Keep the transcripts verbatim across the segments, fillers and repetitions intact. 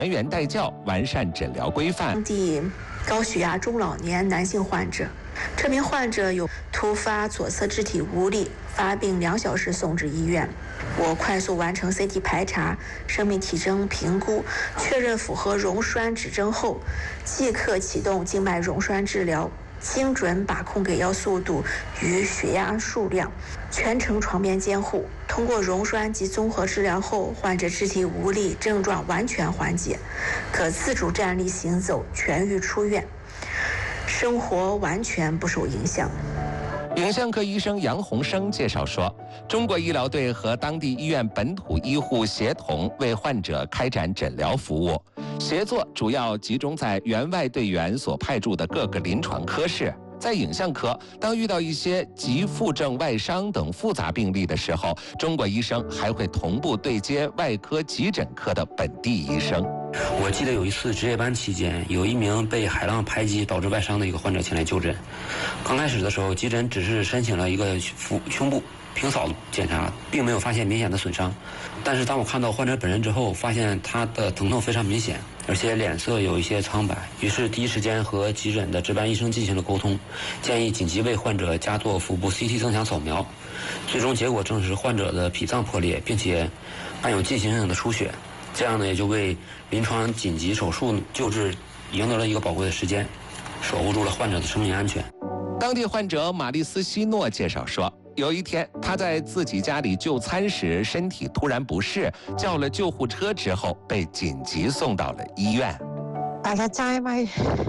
全员带教，完善诊疗规范。 当地高血压中老年男性患者，这名患者有突发左侧肢体无力，发病两小时送至医院。我快速完成 C T 排查、生命体征评估，确认符合溶栓指征后，即刻启动静脉溶栓治疗，精准把控给药速度与血压数量，全程床边监护。通过溶栓及综合治疗后，患者肢体无力症状完全缓解，可自主站立行走，痊愈出院，生活完全不受影响。 影像科医生杨洪生介绍说，中国医疗队和当地医院本土医护协同为患者开展诊疗服务，协作主要集中在援外队员所派驻的各个临床科室。在影像科，当遇到一些急腹症外伤等复杂病例的时候，中国医生还会同步对接外科急诊科的本地医生。 我记得有一次值夜班期间，有一名被海浪拍击导致外伤的一个患者前来就诊。刚开始的时候，急诊只是申请了一个腹胸部平扫检查，并没有发现明显的损伤。但是当我看到患者本人之后，发现他的疼痛非常明显，而且脸色有一些苍白。于是第一时间和急诊的值班医生进行了沟通，建议紧急为患者加做腹部 C T 增强扫描。最终结果证实患者的脾脏破裂，并且伴有进行性的出血。这样呢，也就为临床紧急手术救治赢得了一个宝贵的时间，守护住了患者的生命安全。 当地患者玛丽斯希诺介绍说，有一天他在自己家里就餐时身体突然不适，叫了救护车之后被紧急送到了医院。 At that time I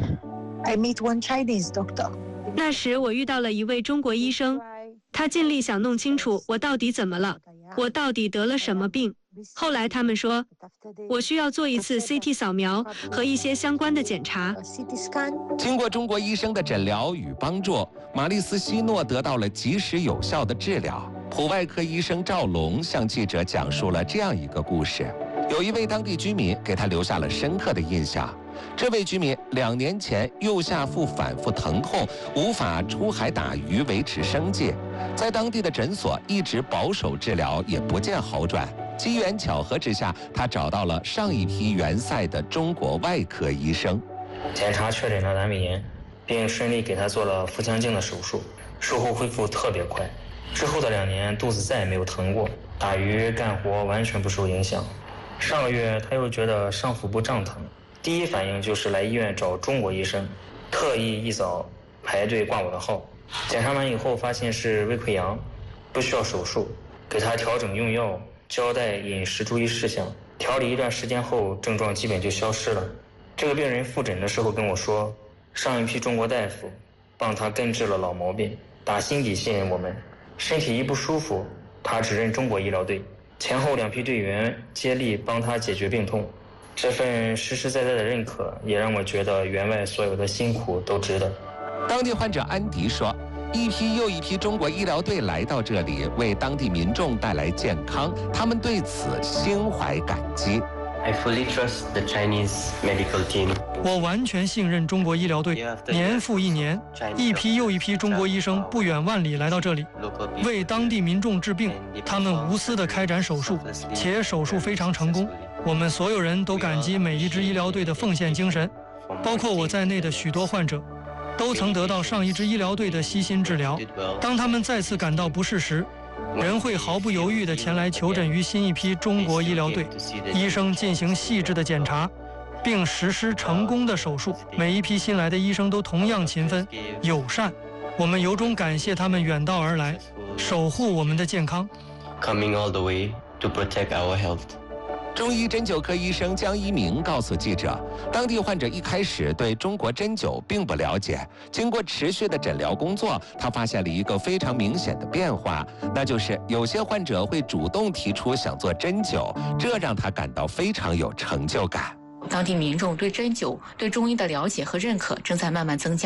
I meet one Chinese doctor. 那时我遇到了一位中国医生，他尽力想弄清楚我到底怎么了，我到底得了什么病。后来他们说，我需要做一次 C T 扫描和一些相关的检查。 经过中国医生的诊疗与帮助，玛丽斯希诺得到了及时有效的治疗。普外科医生赵龙向记者讲述了这样一个故事：有一位当地居民给他留下了深刻的印象。这位居民两年前右下腹反复疼痛，无法出海打鱼维持生计，在当地的诊所一直保守治疗，也不见好转。机缘巧合之下，他找到了上一批援塞的中国外科医生。 检查确诊了阑尾炎，并顺利给他做了腹腔镜的手术，术后恢复特别快。之后的两年，肚子再也没有疼过，打鱼干活完全不受影响。上个月他又觉得上腹部胀疼，第一反应就是来医院找中国医生，特意一早排队挂我的号。检查完以后发现是胃溃疡，不需要手术，给他调整用药，交代饮食注意事项，调理一段时间后，症状基本就消失了。这个病人复诊的时候跟我说，上一批中国大夫帮他根治了老毛病，打心底信任我们。身体一不舒服，他只认中国医疗队，前后两批队员接力帮他解决病痛。这份实实在在的认可，也让我觉得援外所有的辛苦都值得。 当地患者安迪说，一批又一批中国医疗队来到这里，为当地民众带来健康，他们对此心怀感激。 I fully trust the Chinese medical team. 我完全信任中国医疗队，年复一年，一批又一批中国医生不远万里来到这里，为当地民众治病。他们无私地开展手术，且手术非常成功。我们所有人都感激每一支医疗队的奉献精神，包括我在内的许多患者，都曾得到上一支医疗队的悉心治疗。当他们再次感到不适时，人会毫不犹豫地前来求诊于新一批中国医疗队，医生进行细致的检查，并实施成功的手术。每一批新来的医生都同样勤奋友善，我们由衷感谢他们远道而来，守护我们的健康。 Coming all the way to protect our health. 中医针灸科医生江一鸣告诉记者，当地患者一开始对中国针灸并不了解，经过持续的诊疗工作，他发现了一个非常明显的变化，那就是有些患者会主动提出想做针灸，这让他感到非常有成就感。 当地民众对针灸、对中医的了解和认可正在慢慢增加。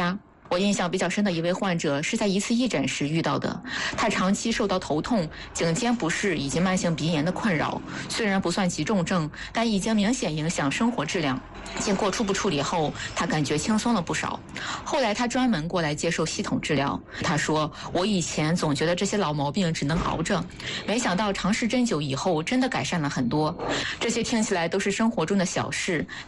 我印象比较深的一位患者是在一次义诊时遇到的，他长期受到头痛、颈肩不适以及慢性鼻炎的困扰，虽然不算急重症，但已经明显影响生活质量。经过初步处理后，他感觉轻松了不少。后来他专门过来接受系统治疗。他说：“我以前总觉得这些老毛病只能熬着，没想到尝试针灸以后，真的改善了很多。这些听起来都是生活中的小事。”